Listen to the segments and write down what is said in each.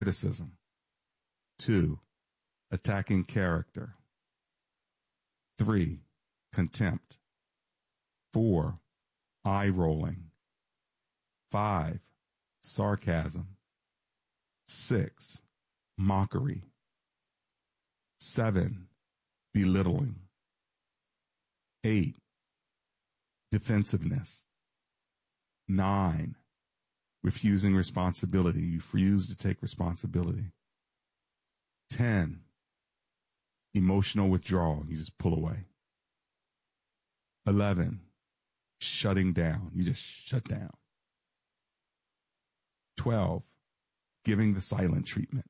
criticism. 2, attacking character. 3, contempt. 4, eye rolling. 5, sarcasm. 6, mockery. 7, belittling. 8, defensiveness. 9, refusing responsibility. You refuse to take responsibility. 10, emotional withdrawal. You just pull away. 11, shutting down. You just shut down. 12, giving the silent treatment.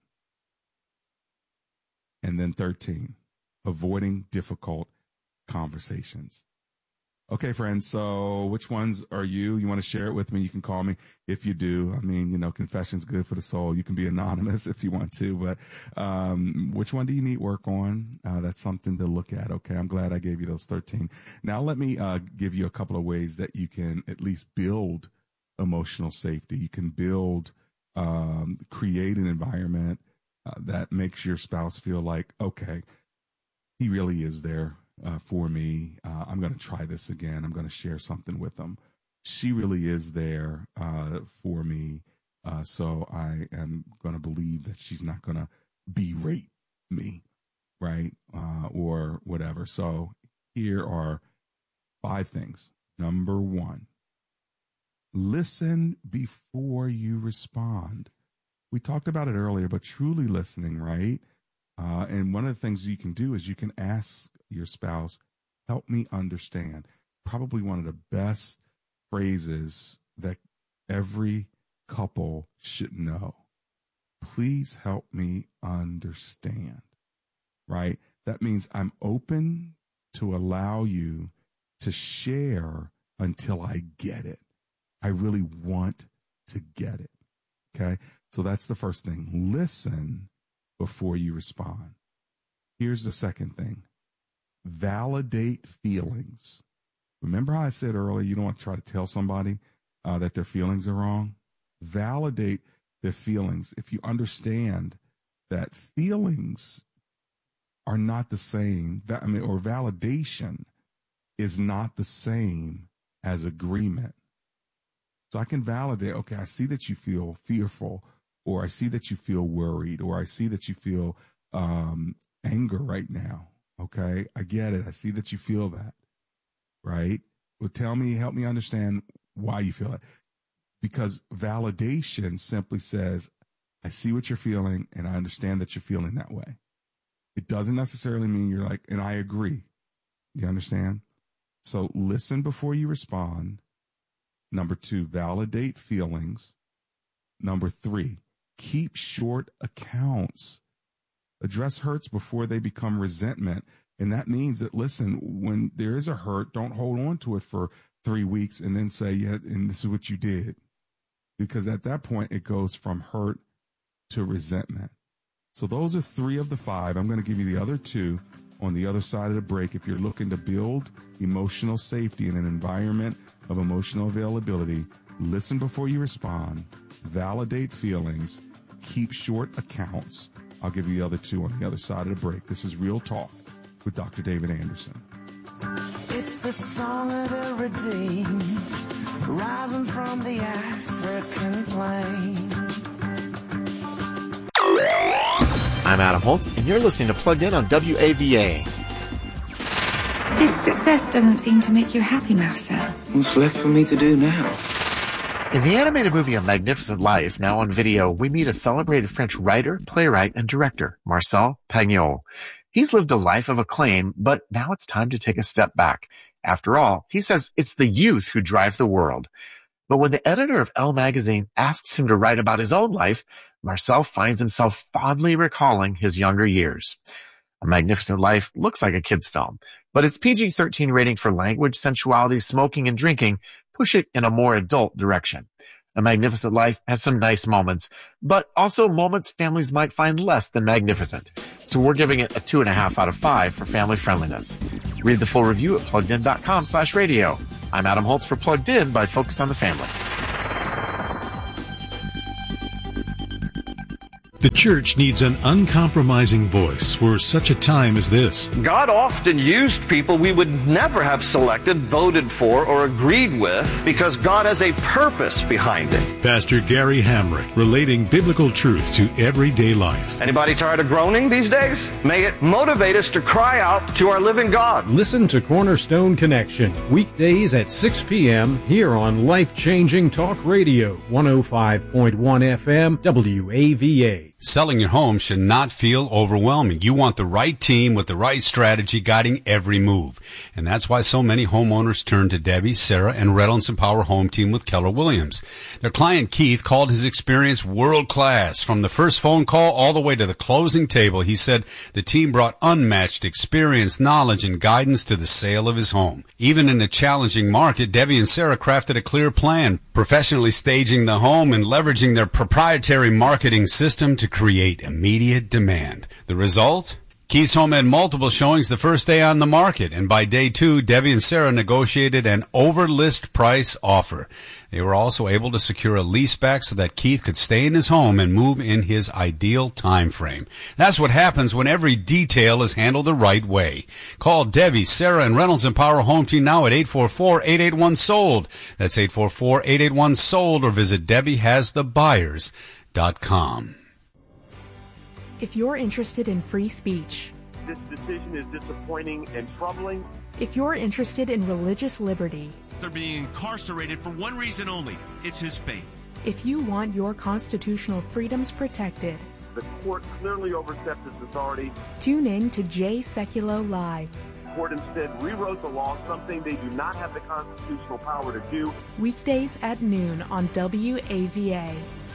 And then 13, avoiding difficult conversations. Okay, friends, so which ones are you? You want to share it with me? You can call me if you do. I mean, confession's good for the soul. You can be anonymous if you want to, but which one do you need work on? That's something to look at, okay? I'm glad I gave you those 13. Now let me give you a couple of ways that you can at least build emotional safety. You can build, create an environment that makes your spouse feel like, okay, he really is there for me. I'm going to try this again. I'm going to share something with them. She really is there for me. So I am going to believe that she's not going to berate me, right? Or whatever. So here are 5 things. Number 1, listen before you respond. We talked about it earlier, but truly listening, right? And one of the things you can do is you can ask your spouse, help me understand. Probably one of the best phrases that every couple should know. Please help me understand, right? That means I'm open to allow you to share until I get it. I really want to get it, okay? So that's the first thing. Listen before you respond. Here's the second thing. Validate feelings. Remember how I said earlier, you don't want to try to tell somebody that their feelings are wrong? Validate their feelings. If you understand that feelings are not the same, or validation is not the same as agreement. So I can validate, okay, I see that you feel fearful, or I see that you feel worried, or I see that you feel anger right now. Okay, I get it. I see that you feel that, right? Well, help me understand why you feel it. Because validation simply says, I see what you're feeling, and I understand that you're feeling that way. It doesn't necessarily mean you're like, and I agree. You understand? So listen before you respond. Number 2, validate feelings. Number 3, keep short accounts. Address hurts before they become resentment. And that means that, listen, when there is a hurt, don't hold on to it for 3 weeks and then say, yeah, and this is what you did. Because at that point, it goes from hurt to resentment. So those are 3 of the 5. I'm going to give you the other 2 on the other side of the break. If you're looking to build emotional safety in an environment of emotional availability, listen before you respond, validate feelings, keep short accounts. I'll give you the other 2 on the other side of the break. This is Real Talk with Dr. David Anderson. It's the song of the redeemed, rising from the African plain. I'm Adam Holtz, and you're listening to Plugged In on WAVA. This success doesn't seem to make you happy, Marcel. What's left for me to do now? In the animated movie A Magnificent Life, now on video, we meet a celebrated French writer, playwright, and director, Marcel Pagnol. He's lived a life of acclaim, but now it's time to take a step back. After all, he says it's the youth who drive the world. But when the editor of Elle magazine asks him to write about his own life, Marcel finds himself fondly recalling his younger years. A Magnificent Life looks like a kid's film, but its PG-13 rating for language, sensuality, smoking, and drinking push it in a more adult direction. A Magnificent Life has some nice moments, but also moments families might find less than magnificent. So we're giving it a 2.5 out of 5 for family friendliness. Read the full review at pluggedin.com/radio. I'm Adam Holtz for Plugged In by Focus on the Family. The church needs an uncompromising voice for such a time as this. God often used people we would never have selected, voted for, or agreed with because God has a purpose behind it. Pastor Gary Hamrick, relating biblical truth to everyday life. Anybody tired of groaning these days? May it motivate us to cry out to our living God. Listen to Cornerstone Connection, weekdays at 6 p.m. here on Life-Changing Talk Radio, 105.1 FM, WAVA. Selling your home should not feel overwhelming. You want the right team with the right strategy guiding every move. And that's why so many homeowners turn to Debbie, Sarah, and Reynolds & Power Home Team with Keller Williams. Their client Keith called his experience world-class. From the first phone call all the way to the closing table, he said the team brought unmatched experience, knowledge, and guidance to the sale of his home. Even in a challenging market, Debbie and Sarah crafted a clear plan, professionally staging the home and leveraging their proprietary marketing system to create immediate demand. The result? Keith's home had multiple showings the first day on the market, and by day 2, Debbie and Sarah negotiated an over-list price offer. They were also able to secure a leaseback so that Keith could stay in his home and move in his ideal time frame. That's what happens when every detail is handled the right way. Call Debbie, Sarah, and Reynolds & Power Home Team now at 844-881-SOLD. That's 844-881-SOLD, or visit DebbieHasTheBuyers.com. If you're interested in free speech, this decision is disappointing and troubling. If you're interested in religious liberty, they're being incarcerated for one reason only. It's his faith. If you want your constitutional freedoms protected, the court clearly overstepped its authority. Tune in to Jay Sekulow Live. The court instead rewrote the law, something they do not have the constitutional power to do. Weekdays at noon on WAVA.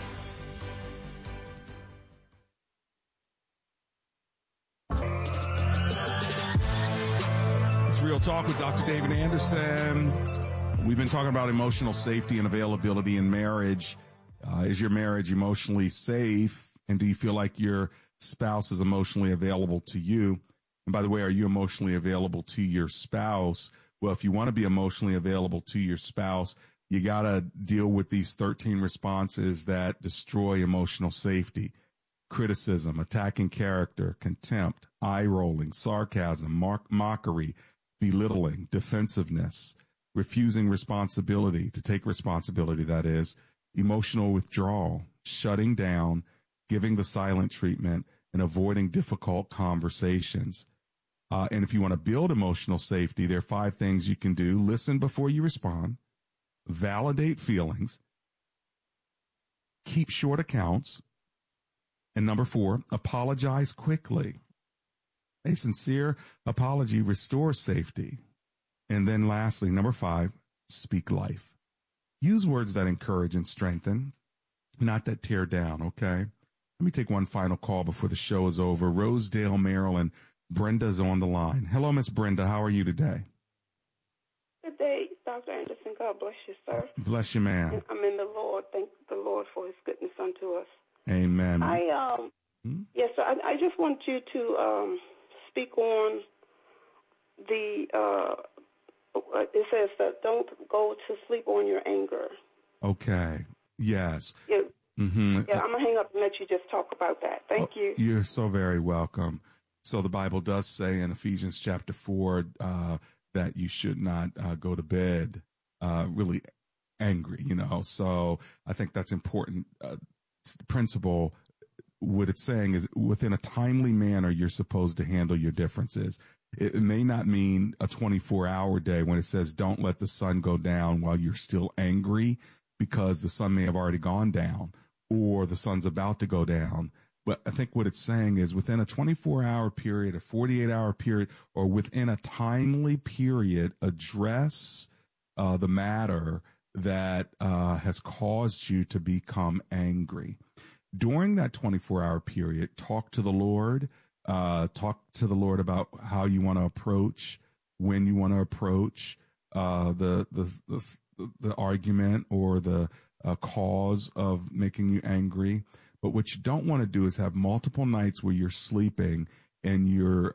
Real Talk with Dr. David Anderson. We've been talking about emotional safety and availability in marriage. Is your marriage emotionally safe? And do you feel like your spouse is emotionally available to you? And by the way, are you emotionally available to your spouse? Well, if you want to be emotionally available to your spouse, you got to deal with these 13 responses that destroy emotional safety. Criticism, attacking character, contempt, eye-rolling, sarcasm, mockery, belittling, defensiveness, refusing responsibility, to take responsibility, that is, emotional withdrawal, shutting down, giving the silent treatment, and avoiding difficult conversations. And if you want to build emotional safety, there are 5 things you can do. Listen before you respond, validate feelings, keep short accounts, and number 4, apologize quickly. A sincere apology restores safety. And then lastly, number 5, speak life. Use words that encourage and strengthen, not that tear down, okay? Let me take one final call before the show is over. Rosedale, Maryland. Brenda's on the line. Hello, Miss Brenda. How are you today? Good day, Dr. Anderson. God bless you, sir. Bless you, ma'am. I'm in the Lord. Thank the Lord for his goodness unto us. Amen. Yes, sir. I just want you to speak on the, it says that don't go to sleep on your anger. Okay. Yes. Yeah, mm-hmm. Yeah, I'm going to hang up and let you just talk about that. Thank you. You're so very welcome. So the Bible does say in Ephesians chapter 4 that you should not go to bed really angry, you know. So I think that's important principle. What it's saying is within a timely manner, you're supposed to handle your differences. It may not mean a 24-hour day when it says don't let the sun go down while you're still angry, because the sun may have already gone down or the sun's about to go down. But I think what it's saying is within a 24-hour period, a 48-hour period, or within a timely period, address the matter that has caused you to become angry. During that 24-hour period, talk to the Lord. Talk to the Lord about how you want to approach, when you want to approach the argument or the cause of making you angry. But what you don't want to do is have multiple nights where you're sleeping and you're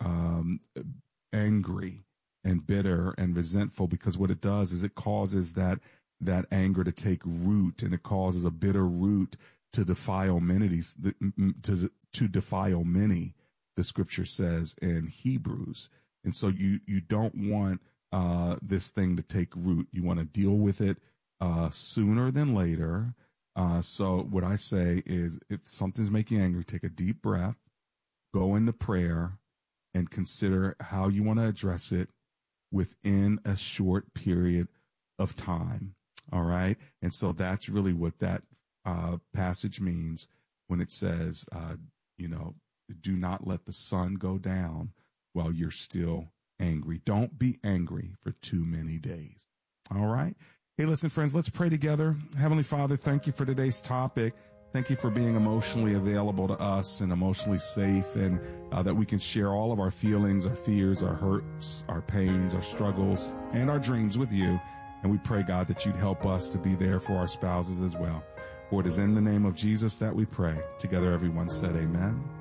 angry and bitter and resentful, because what it does is it causes that anger to take root, and it causes a bitter root to defile many, to defile many, the scripture says in Hebrews. And so you don't want this thing to take root. You want to deal with it sooner than later. So what I say is, if something's making you angry, take a deep breath, go into prayer, and consider how you want to address it within a short period of time. All right. And so that's really what that passage means when it says, do not let the sun go down while you're still angry. Don't be angry for too many days. All right. Hey, listen, friends, let's pray together. Heavenly Father, thank you for today's topic. Thank you for being emotionally available to us and emotionally safe, and that we can share all of our feelings, our fears, our hurts, our pains, our struggles, and our dreams with you. And we pray, God, that you'd help us to be there for our spouses as well. For it is in the name of Jesus that we pray. Together, everyone said amen.